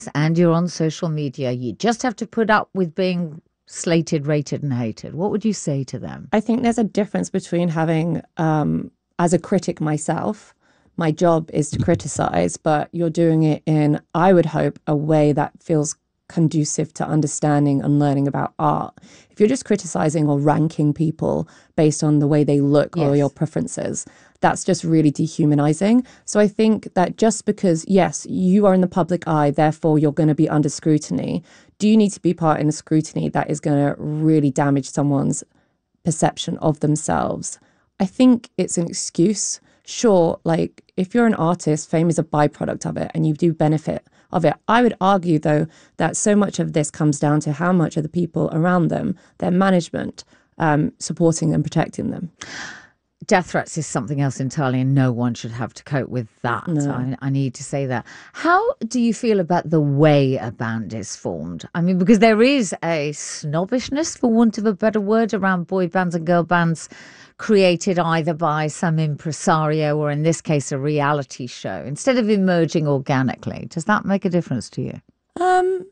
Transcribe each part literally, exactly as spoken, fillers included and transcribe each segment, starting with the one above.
and you're on social media, you just have to put up with being slated, rated and hated. What would you say to them? I think there's a difference between having, um, as a critic myself, my job is to criticize, but you're doing it in, I would hope, a way that feels conducive to understanding and learning about art. If you're just criticizing or ranking people based on the way they look yes. or your preferences, that's just really dehumanizing. So I think that just because, yes, you are in the public eye, therefore you're going to be under scrutiny, do you need to be part in a scrutiny that is going to really damage someone's perception of themselves? I think it's an excuse. Sure, like if you're an artist, fame is a byproduct of it and you do benefit of it. I would argue, though, that so much of this comes down to how much of the people around them, their management, um, supporting and protecting them. Death threats is something else entirely, and no one should have to cope with that. No. I, I need to say that. How do you feel about the way a band is formed? I mean, because there is a snobbishness, for want of a better word, around boy bands and girl bands created either by some impresario or, in this case, a reality show, instead of emerging organically. Does that make a difference to you? Um,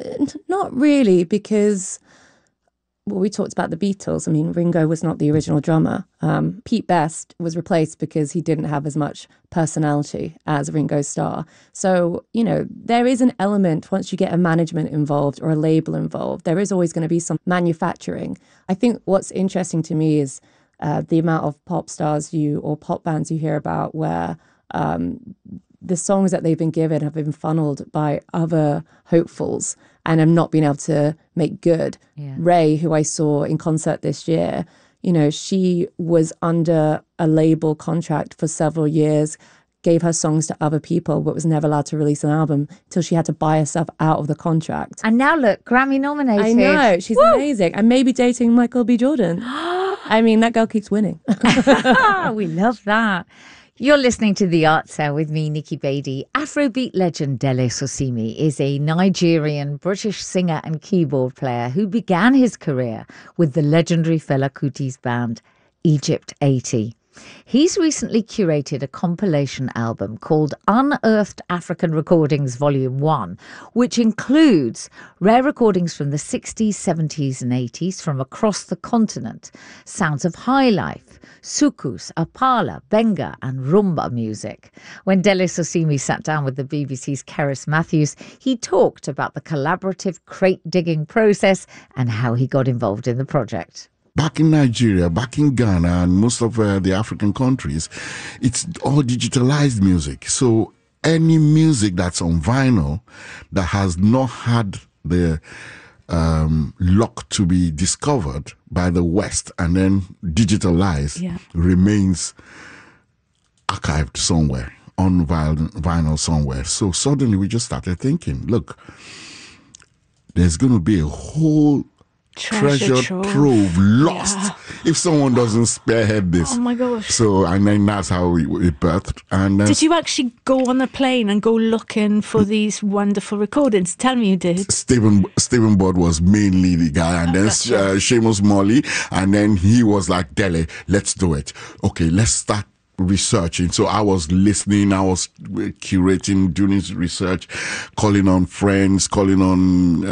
not really, because... Well, we talked about the Beatles. I mean, Ringo was not the original drummer. Um, Pete Best was replaced because he didn't have as much personality as Ringo Starr. So, you know, there is an element, once you get a management involved or a label involved, there is always going to be some manufacturing. I think what's interesting to me is uh, the amount of pop stars you or pop bands you hear about where um, the songs that they've been given have been funneled by other hopefuls and have not been able to make good. Yeah. Ray, who I saw in concert this year, you know, she was under a label contract for several years, gave her songs to other people, but was never allowed to release an album until she had to buy herself out of the contract. And now look, Grammy nominated. I know, she's Woo! amazing. And maybe dating Michael B. Jordan. I mean, that girl keeps winning. We love that. You're listening to The Art Cell with me, Nikki Beattie. Afrobeat legend Dele Sosimi is a Nigerian British singer and keyboard player who began his career with the legendary Fela Kuti's band Egypt eighty. He's recently curated a compilation album called Unearthed African Recordings Volume one, which includes rare recordings from the sixties, seventies and eighties from across the continent, sounds of high life, soukous, apala, benga and rumba music. When Dele Sosimi sat down with the B B C's Keris Matthews, he talked about the collaborative crate-digging process and how he got involved in the project. Back in Nigeria, back in Ghana, and most of uh, the African countries, it's all digitalized music. So any music that's on vinyl that has not had the um, luck to be discovered by the West and then digitalized yeah. remains archived somewhere, on vinyl somewhere. So suddenly we just started thinking, look, there's going to be a whole treasure, treasure trove. trove lost yeah. if someone doesn't spearhead this. Oh my gosh. So, and then that's how it, it birthed. And uh, did you actually go on a plane and go looking for these wonderful recordings? Tell me you did. Stephen Stephen Budd was mainly the guy, and then uh, Seamus Molly, and then he was like, Dele, let's do it. Okay, let's start researching. So I was listening, I was curating, doing this research, calling on friends, calling on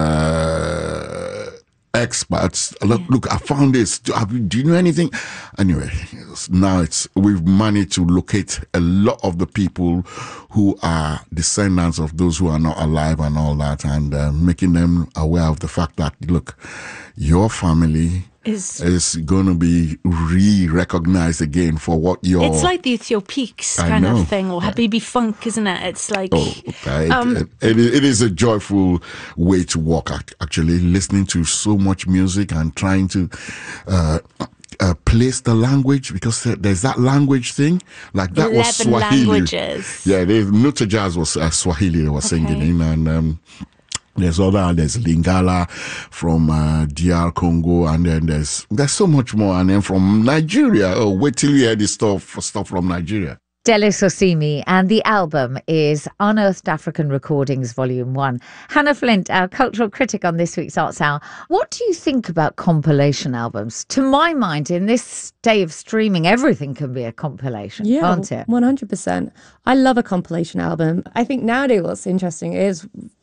uh experts. Look, yeah. look, I found this. Do, have you, do you know anything? Anyway, now it's we've managed to locate a lot of the people who are descendants of those who are not alive and all that, and uh, making them aware of the fact that, look, your family is is going to be re-recognized again for what you're... It's like the Ethiopiques kind of thing, or Habibi Funk, isn't it? It's like... Oh, okay. um, it, it, it is a joyful way to walk, actually, listening to so much music and trying to uh, uh, place the language, because there's that language thing. Like that was Swahili. languages. Yeah, Nuta Jazz was uh, Swahili they were okay. singing in, and... Um, There's other, there's Lingala from uh, D R Congo, and then there's there's so much more. And then from Nigeria, oh, wait till you hear this stuff, stuff from Nigeria. Delis Osimi, and the album is Unearthed African Recordings Volume one. Hannah Flint, our cultural critic on this week's Arts Hour. What do you think about compilation albums? To my mind, in this day of streaming, everything can be a compilation, Yeah, can't it? one hundred percent. I love a compilation album. I think nowadays what's interesting is